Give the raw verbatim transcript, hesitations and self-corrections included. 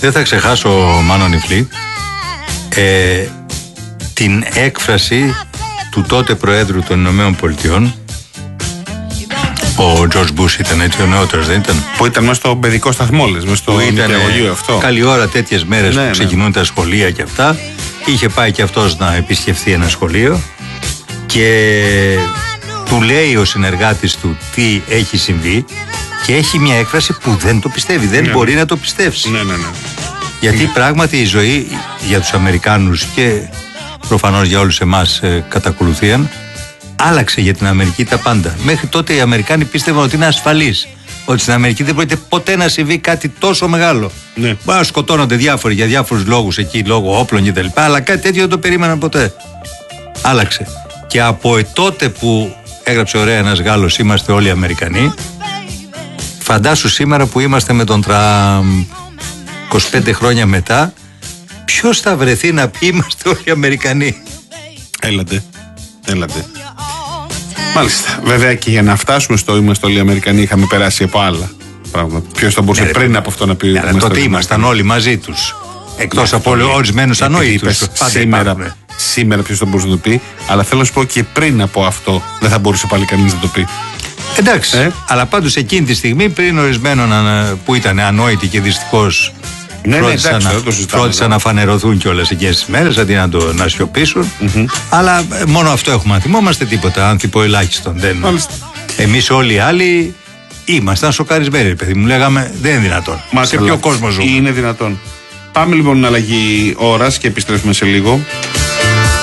Δεν θα ξεχάσω, Μάνο Νιφλή, ε, την έκφραση του τότε Προέδρου των Ηνωμένων Πολιτειών. Ο Τζορτζ Μπούς ήταν έτσι, ο νεότερος δεν ήταν? Που ήταν μέσα στο παιδικό σταθμό, λες, μέσα στο νηπιαγωγείο αυτό. Καλή ώρα τέτοιες μέρες, ναι, που ξεκινούν, ναι, τα σχολεία και αυτά. Είχε πάει και αυτός να επισκεφθεί ένα σχολείο και του λέει ο συνεργάτης του τι έχει συμβεί και έχει μια έκφραση που δεν το πιστεύει, δεν, ναι, μπορεί να το πιστέψει. Ναι, ναι, ναι. Γιατί, ναι, πράγματι η ζωή για τους Αμερικάνους και προφανώς για όλους εμάς ε, κατακολουθίαν, άλλαξε για την Αμερική τα πάντα. Μέχρι τότε οι Αμερικάνοι πίστευαν ότι είναι ασφαλείς, ότι στην Αμερική δεν πρόκειται ποτέ να συμβεί κάτι τόσο μεγάλο. Ναι. Μπορεί να σκοτώνονται διάφοροι για διάφορους λόγους εκεί, λόγω όπλων κτλ. Αλλά κάτι τέτοιο δεν το περίμεναν ποτέ. Άλλαξε. Και από τότε που έγραψε ωραία ένας Γάλλος, είμαστε όλοι Αμερικανοί, φαντάσου σήμερα που είμαστε με τον Τραμπ είκοσι πέντε χρόνια μετά, ποιος θα βρεθεί να πει είμαστε όλοι Αμερικανοί? Έλατε, έλατε. Μάλιστα. Βέβαια και για να φτάσουμε στο είμαστε όλοι Αμερικανοί είχαμε περάσει από άλλα πράγματα. Ποιος θα μπορούσε, ναι, πριν ρε, από αυτό να πει? Ναι, τότε ήμασταν Αμερικανοί όλοι μαζί τους. Εκτός, ναι, από ορισμένους ανόητους. Σήμερα, σήμερα ποιος θα μπορούσε να το πει, αλλά θέλω να σου πω και πριν από αυτό δεν θα μπορούσε πάλι κανείς να το πει. Εντάξει, ε? αλλά πάντως εκείνη τη στιγμή, πριν ορισμένων που ήταν ανόητοι και δυστυχώς, ναι, φρόντισαν, ναι, εντάξει, να, φρόντισαν να φανερωθούν κιόλας εκείνες τις μέρες αντί να το να σιωπήσουν. Mm-hmm. Αλλά μόνο αυτό έχουμε να θυμόμαστε, τίποτα. Άνθιπο ελάχιστον. Εμείς όλοι οι άλλοι ήμασταν σοκαρισμένοι, παιδί μου. Λέγαμε δεν είναι δυνατόν. Μα σε ποιο κόσμο ζούμε? Είναι δυνατόν. Πάμε λοιπόν στην αλλαγή ώρας και επιστρέφουμε σε λίγο.